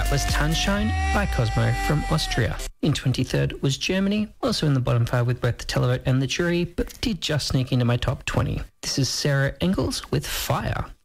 That was Tanzschein by Cosmo from Austria. In 23rd was Germany, also in the bottom 5 with both the Televote and the Jury, but did just sneak into my top 20. This is Sarah Engels with Fire.